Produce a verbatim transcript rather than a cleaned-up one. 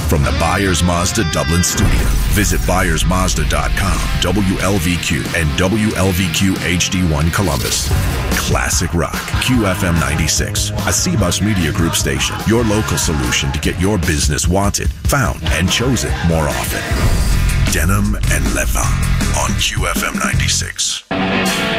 From the Byers Mazda Dublin studio, visit byers mazda dot com, W L V Q, and W L V Q H D one Columbus. Classic rock, Q F M ninety-six, a C-Bus Media Group station. Your local solution to get your business wanted, found, and chosen more often. Denim and Levin on Q F M ninety-six.